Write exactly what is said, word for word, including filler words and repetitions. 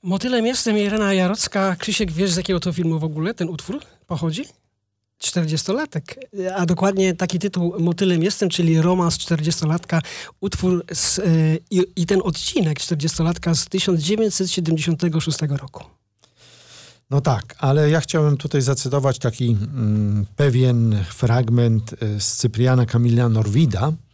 Motylem jestem, Irena Jarocka. Krzysiek, wiesz, z jakiego to filmu w ogóle ten utwór pochodzi? czterdziestolatek, a dokładnie taki tytuł Motylem jestem, czyli romans czterdziestolatka, utwór z, yy, i, i ten odcinek czterdziestolatka z tysiąc dziewięćset siedemdziesiątego szóstego roku. No tak, ale ja chciałem tutaj zacytować taki mm, pewien fragment z Cypriana Kamila Norwida,